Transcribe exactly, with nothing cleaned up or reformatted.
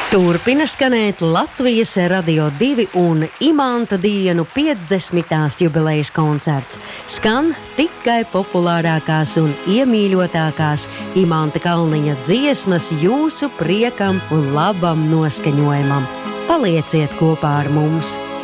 Turpina skanēt Latvijas Radio divi un Imanta dienu piecdesmitās jubilejas koncerts. Skan tikai populārākās un iemīļotākās Imanta Kalniņa dziesmas jūsu priekam un labam noskaņojumam. Palieciet kopā ar mums!